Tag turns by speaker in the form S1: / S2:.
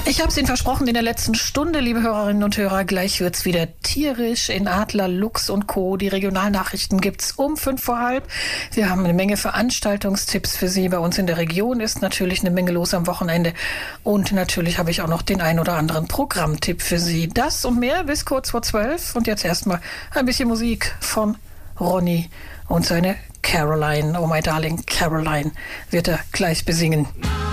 S1: Ich habe es Ihnen versprochen in der letzten Stunde, liebe Hörerinnen und Hörer. Gleich wird's wieder tierisch in Adler, Lux und Co. Die Regionalnachrichten gibt's um 5:05. Wir haben eine Menge Veranstaltungstipps für Sie. Bei uns in der Region ist natürlich eine Menge los am Wochenende. Und natürlich habe ich auch noch den ein oder anderen Programmtipp für Sie. Das und mehr bis kurz vor 12. Und jetzt erstmal ein bisschen Musik von Ronny und seine Caroline. Oh my darling Caroline wird er gleich besingen.